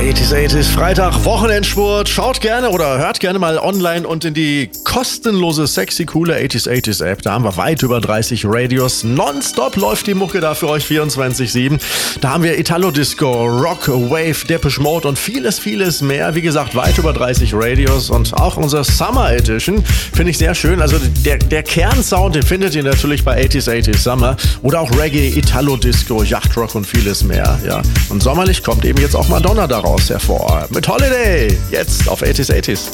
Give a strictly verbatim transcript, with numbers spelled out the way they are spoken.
achtziger, achtziger, Freitag, Wochenendspurt. Schaut gerne oder hört gerne mal online und in die kostenlose, sexy, coole achtziger, achtziger App. Da haben wir weit über dreißig Radios. Nonstop läuft die Mucke da für euch vierundzwanzig sieben. Da haben wir Italo-Disco, Rock, Wave, Depeche Mode und vieles, vieles mehr. Wie gesagt, weit über dreißig Radios und auch unser Summer Edition finde ich sehr schön. Also der, der Kernsound, den findet ihr natürlich bei achtziger, achtziger Summer oder auch Reggae, Italo-Disco, Yachtrock und vieles mehr. Ja. Und sommerlich kommt eben jetzt auch Madonna daraus hervor. Mit Holiday, jetzt auf achtziger, achtziger.